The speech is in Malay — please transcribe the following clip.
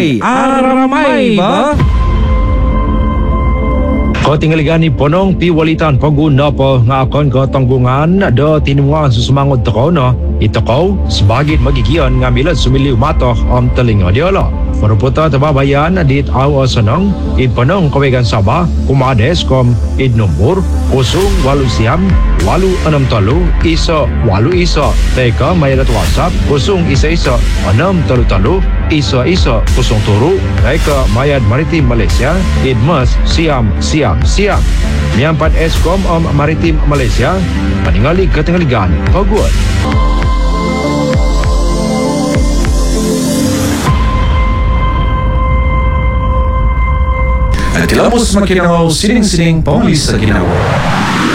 aramay ba? Kau tinggaligan ni ponong ti walitan pengguna po nga akon ko tanggungan do tinungan susumangot ko no. Ito ko sebagai magigian ngambil sumiliw matoh om telinga dia lah. Meruputa tababayan dit aw senang iponong kawegan Sabah kumades kom id nombor 08 siam 863 isa 8 isa teka mayat WhatsApp 0 isa isa 633 isa isa 07 teka mayat maritim Malaysia idmas siam Miampat Eskom om maritim Malaysia paningali ketinggaligan pagod. Tilapos makinaw sining-sining pangulis sa ginawa.